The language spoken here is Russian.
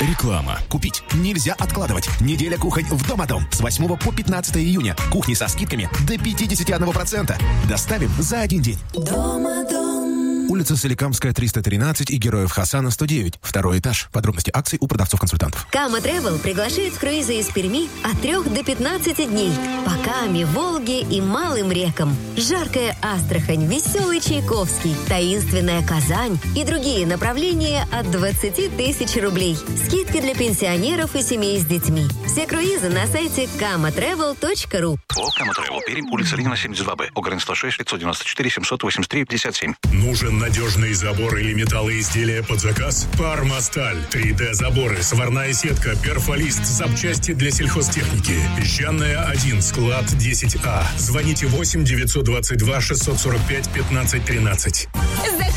Реклама. Купить нельзя откладывать. Неделя кухонь в Домодом. С 8 по 15 июня. Кухни со скидками до 51%. Доставим за один день. Домодом. Улица Соликамская, 313 и Героев Хасана, 109. Второй этаж. Подробности акций у продавцов-консультантов. Кама Travel приглашает в круизы из Перми от 3 до 15 дней. По Каме, Волге и малым рекам. Жаркая Астрахань, веселый Чайковский, таинственная Казань и другие направления от 20 тысяч рублей. Скидка для пенсионеров и семей с детьми. Все круизы на сайте kamatravel.ru. Кама Travel. Пермь, улица Ленина, 72Б. Огрен 106 594 783 57. Нужен надежный забор или металлоизделия под заказ? Пармасталь. 3D-заборы, сварная сетка, перфолист, запчасти для сельхозтехники. Песчаная 1, склад 10А. Звоните 8 922 645 15 13.